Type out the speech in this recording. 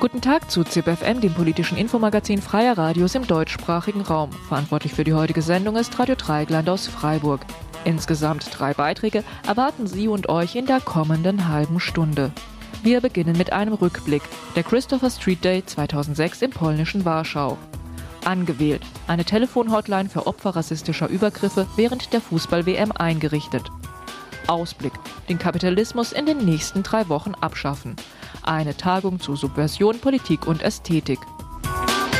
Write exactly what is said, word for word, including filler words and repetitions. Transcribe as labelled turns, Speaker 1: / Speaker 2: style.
Speaker 1: Guten Tag zu Z I P F M, dem politischen Infomagazin freier Radios im deutschsprachigen Raum. Verantwortlich für die heutige Sendung ist Radio Dreieckland aus Freiburg. Insgesamt drei Beiträge erwarten Sie und euch in der kommenden halben Stunde. Wir beginnen mit einem Rückblick, der Christopher Street Day zweitausendsechs im polnischen Warschau. Angewählt, eine Telefonhotline für Opfer rassistischer Übergriffe während der Fußball-W M eingerichtet. Ausblick, den Kapitalismus in den nächsten drei Wochen abschaffen. Eine Tagung zu Subversion, Politik und Ästhetik.